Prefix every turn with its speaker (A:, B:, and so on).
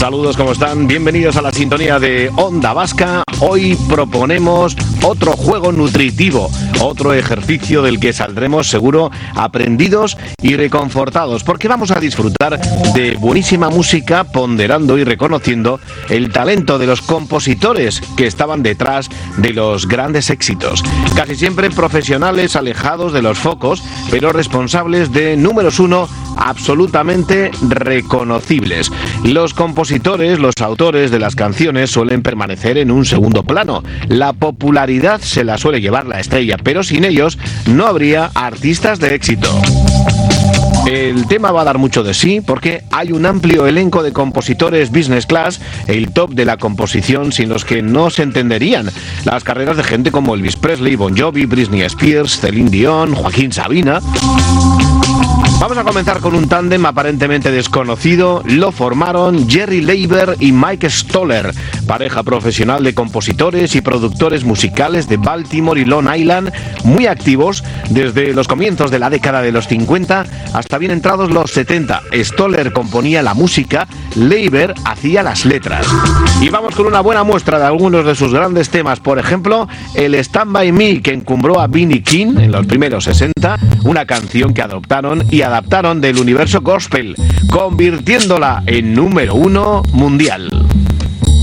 A: Saludos, ¿cómo están? Bienvenidos a la sintonía de Onda Vasca. Hoy proponemos otro juego nutritivo, otro ejercicio del que saldremos seguro aprendidos y reconfortados, porque vamos a disfrutar de buenísima música, ponderando y reconociendo el talento de los compositores que estaban detrás de los grandes éxitos. Casi siempre profesionales alejados de los focos, pero responsables de números uno absolutamente reconocibles. Los compositores, los autores de las canciones suelen permanecer en un segundo plano. La popularidad se la suele llevar la estrella, pero sin ellos no habría artistas de éxito. El tema va a dar mucho de sí porque hay un amplio elenco de compositores business class, el top de la composición, sin los que no se entenderían las carreras de gente como Elvis Presley, Bon Jovi, Britney Spears, Celine Dion, Joaquín Sabina. Vamos a comenzar con un tándem aparentemente desconocido. Lo formaron Jerry Leiber y Mike Stoller, pareja profesional de compositores y productores musicales de Baltimore y Long Island, muy activos desde los comienzos de la década de los 50 hasta bien entrados los 70. Stoller componía la música, Leiber hacía las letras. Y vamos con una buena muestra de algunos de sus grandes temas, por ejemplo, el Stand By Me, que encumbró a B.B. King en los primeros 60, una canción que adoptaron y adaptaron del universo gospel, convirtiéndola en número uno mundial.